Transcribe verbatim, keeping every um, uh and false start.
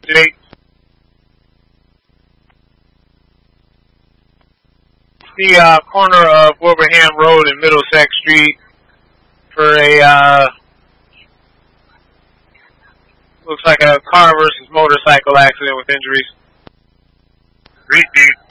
Jake. The uh, corner of Wilbraham Road and Middlesex Street for a, uh, looks like a car versus motorcycle accident with injuries. Repeat.